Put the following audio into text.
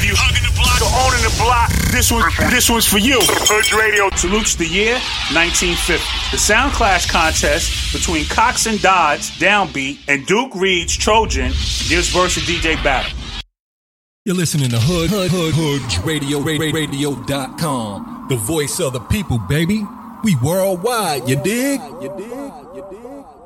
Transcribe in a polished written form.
If you hugging the block or owning the block, this one's for you. Hood Radio salutes the year 1950. The Sound Clash contest between Cox and Dodds, Downbeat, and Duke Reed's Trojan gives verse a DJ battle. You're listening to Hood Radio, radio.com. The voice of the people, baby. We worldwide, you dig?